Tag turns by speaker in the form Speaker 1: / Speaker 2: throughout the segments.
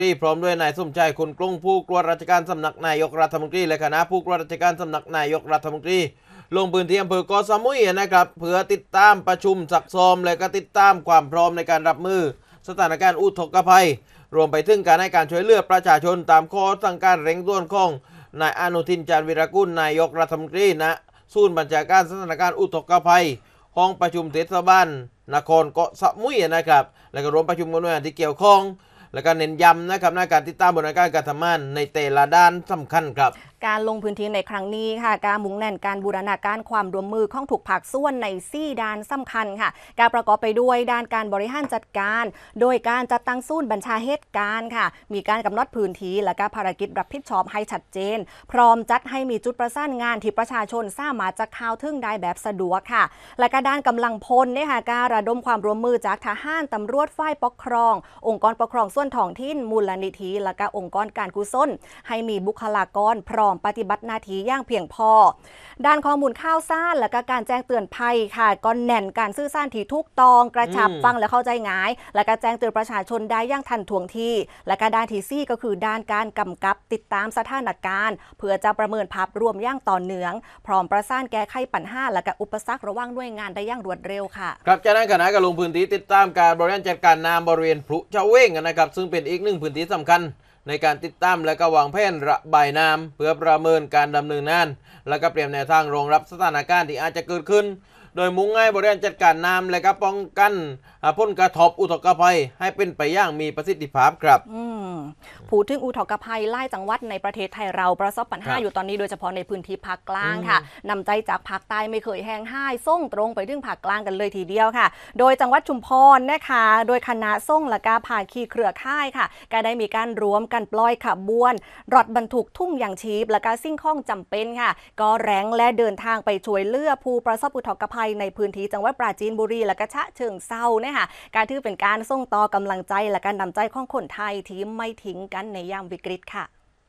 Speaker 1: ที่พร้อมด้วยนายสมชายคุณกรุงผู้ตรวจราชการสำนักนายกรัฐมนตรีและคณะผู้ตรวจราชการสำนักนายกรัฐมนตรีลงพื้นที่อำเภอเกาะสมุยนะครับเพื่อติดตามประชุมซักซ้อมและก็ติดตามความพร้อมในการรับมือสถานการณ์อุทกภัยรวมไปถึงการให้การช่วยเหลือประชาชนตามข้อสั่งการเร่งด่วนของนายอนุทินชาญวีรกุลนายกรัฐมนตรีณศูนย์บัญชาการสถานการณ์อุทกภัยห้องประชุมเทศบาลนครเกาะสมุยนะครับและก็รวมประชุมกับหน่วยงานที่เกี่ยวข้องและก็เน้นย้ำนะครับในการติดตามบริการทำงานในแต่ละด้านสำคัญครับ
Speaker 2: การลงพื้นที่ในครั้งนี้ค่ะการมุ่งแน่นการบูรณาการความร่วมมือของถูกภาคส่วนใน4ด้านสำคัญค่ะการประกอบไปด้วยด้านการบริหารจัดการโดยการจัดตั้งศูนย์บัญชาเหตุการณ์ค่ะมีการกำหนดพื้นที่และก็ภารกิจรับผิดชอบให้ชัดเจนพร้อมจัดให้มีจุดประสานงานที่ประชาชนสามารถจะเข้าถึงได้แบบสะดวกค่ะและก็ด้านกำลังพลเนี่ยค่ะการระดมความร่วมมือจากทหารตำรวจฝ่ายปกครององค์กรปกครองส่วนท้องถิ่นมูลนิธิและก็องค์กรการกุศลให้มีบุคลากรพร้อมปฏิบัติหน้าที่อย่างเพียงพอด้านข้อมูลข่าวสารและก็การแจ้งเตือนภัยค่ะก็แน่นการสื่อสารที่ถูกต้องกระชับฟังและเข้าใจง่ายและก็แจ้งเตือนประชาชนได้อย่างทันท่วงทีและก็ด้านที่4ก็คือด้านการกำกับติดตามสถานการณ์เพื่อจะประเมินภาพรวมอย่างต่อเนื่องพร้อมประสานแก้ไขปัญหาและก็อุปสรรคระหว่างหน่วยงานได้อย่างรวดเร็วค่ะ
Speaker 1: ครับจากนั้นคณะก็ลงพื้นที่ติดตามการบริหารจัดการน้ำบริเวณพลุเจ้าเว้งนะครับซึ่งเป็นอีกหนึ่งพื้นที่สำคัญในการติดตามและก็วางแผนระบายน้ำเพื่อประเมินการดำเนินงานและก็เตรียมแนวทางรองรับสถานการณ์ที่อาจจะเกิดขึ้นโดยมุ่งให้บริหารจัดการน้ำและก็ป้องกันผลกระทบอุทกภัยให้เป็นไปอย่างมีประสิทธิภาพครับ
Speaker 2: พูดถึงอุทกภัยไล่จังหวัดในประเทศไทยเราประสบปัญหาอยู่ตอนนี้โดยเฉพาะในพื้นที่ภาคกลางค่ะนำใจจากภาคใต้ไม่เคยแห้งห้ายส่งตรงไปถึงภาคกลางกันเลยทีเดียวค่ะโดยจังหวัดชุมพรนะคะโดยคณะส่งและก็ภาคีเครือข่ายค่ะก็ได้มีการรวมกันปล่อยขบวนรถบรรทุกทุ่งยางชีพและก็สิ่งของจำเป็นค่ะก็แรงและเดินทางไปช่วยเหลือผู้ประสบอุทกภัยในพื้นที่จังหวัดปราจีนบุรีและก็ฉะเชิงเทรานะคะการถือเป็นการส่งต่อกำลังใจและการนำใจของคนไทยที่ไม่ทิ้งกันในยามวิกฤตค่ะ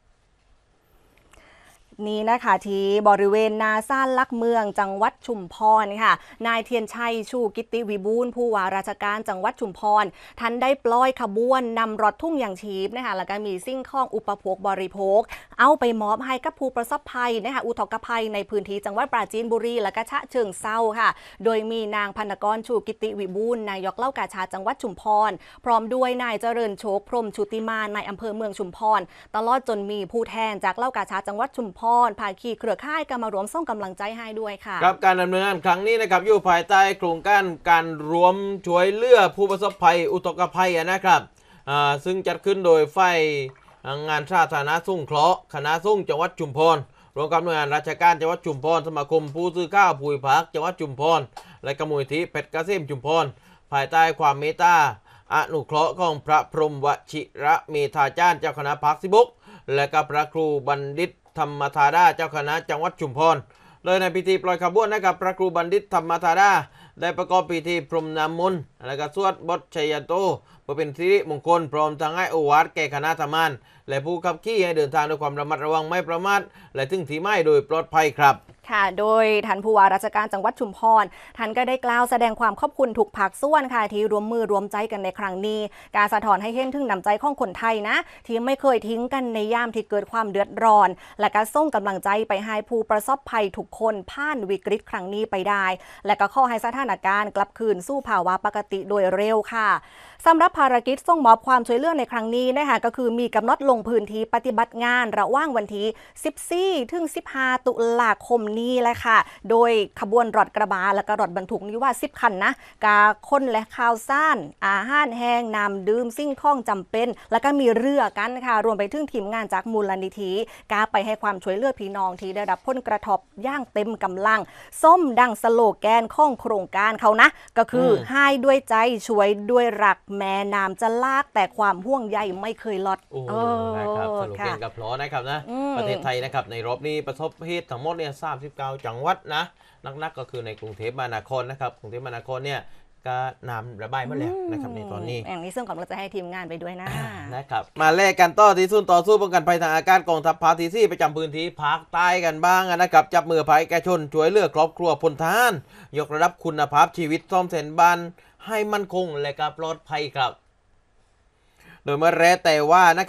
Speaker 2: นี่นะคะที่บริเวณนาซ่านลักเมืองจังหวัดชุมพรค่ะนายเทียนชัยชูกิติวิบูลย์ผู้ว่าราชการจังหวัดชุมพรท่านได้ปล่อยขบวนนำรถทุ่งยางชีพนะคะแล้วก็มีสิ่งของอุปโภคบริโภคเอาไปมอบให้กับผู้ประสบภัยนะคะอุทกภัยในพื้นที่จังหวัดปราจีนบุรีและก็ฉะเชิงเทราค่ะโดยมีนางพรรณกรชูกิติวิบูลย์นายกเหล้ากาชาดจังหวัดชุมพรพร้อมด้วยนายเจริญโชคพรหมชุติมานายอำเภอเมืองชุมพรตลอดจนมีผู้แทนจากเหล้ากาชาดจังหวัดชุมพรภาคีเครือข่ายก็มารวมส่งกำลังใจให้ด้วยค่ะ
Speaker 1: ครับการดำเนินงานครั้งนี้นะครับอยู่ภายใต้โครงการรวมช่วยเหลือผู้ประสบภัยอุทกภัยนะครับซึ่งจัดขึ้นโดยฝ่ายงานสาธารณสุขเคราะห์คณะสงฆ์จังหวัดชุมพรรวมกับหน่วยงานราชการจังหวัดชุมพรสมาคมผู้ซื้อข้าวภูมิภาคจังหวัดชุมพรและมูลนิธิเพชรเกษมชุมพรภายใต้ความเมตตาอนุเคราะห์ของพระพรหมวชิระเมธาจารย์เจ้าคณะภาค16และกับพระครูบัณฑิตธรรมธาดาเจ้าคณะจังหวัดชุมพรโดยในพิธีปล่อยขบวนนะครับพระครูบัณฑิตธรรมธาดาได้ประกอบพิธีพรมน้ำมนต์และก็สวดบทชัยโตเพื่อเป็นสิริมงคลพร้อมทั้งให้โอวาทแก่คณะทำงานและผู้ขับขี่ให้เดินทางด้วยความระมัดระวังไม่ประมาทและถึงที่หมายโดยปลอดภัยครับ
Speaker 2: ค่ะโดยท่านผู้ว่าราชการจังหวัดชุมพรท่านก็ได้กล่าวแสดงความขอบคุณทุกภาคส่วนค่ะที่ร่วมมือร่วมใจกันในครั้งนี้การสะท้อนให้เห็นถึงน้ำใจของคนไทยนะที่ไม่เคยทิ้งกันในยามที่เกิดความเดือดร้อนและก็ส่งกำลังใจไปให้ผู้ประสบภัยทุกคนผ่านวิกฤตครั้งนี้ไปได้และก็ขอให้สถานการณ์กลับคืนสู่ภาวะปกติโดยเร็วค่ะสำหรับภารกิจส่งมอบความช่วยเหลือในครั้งนี้นะคะก็คือมีกำหนดลงพื้นที่ปฏิบัติงานระหว่างวันที่14ถึง15ตุลาคมนี้แหละค่ะโดยขบวนรถกระบะและก็รถบรรทุกนี้ว่า10คันนะกาคนและข้าวสารอาหารแห้งน้ำดื่มสิ่งของจำเป็นแล้วก็มีเรือกันค่ะรวมไปถึงทีมงานจากมูลนิธิกาไปให้ความช่วยเหลือพี่น้องที่ได้รับผลกระทบอย่างเต็มกำลังส้มดังสโลแกนของโครงการเขานะก็คือให้ด้วยใจช่วยด้วยรักแม่น้ำจะลากแต่ความห่วงใยไม่เคยลด
Speaker 1: นะครับสรุปเป็นกับล้อนะครับนะประเทศไทยนะครับในรอบนี้ประสบเหตุทั้งหมดเนี่ย39จังหวัดนะนักก็คือในกรุงเทพมหานครนะครับกรุงเทพมหานครเนี่ยก็น้ำระบายมาแล้วนะครับในตอนนี้
Speaker 2: อย่างนี้ซึ่งผมจะให้ทีมงานไปด้วย
Speaker 1: นะครับมาแลกกันต่อที่ศูนย์ต่อสู้ป้องกันภัยทางอากาศกองทัพภาคที่4ประจำพื้นที่ภาคใต้กันบ้างนะครับจับมือภัยแก่ชนช่วยเหลือครอบครัวพลทหารยกระดับคุณภาพชีวิตซ่อมแซมบ้านให้มั่นคงและก็ปลอดภัยครับโดยเมื่อแรกแต่ว่านะครับ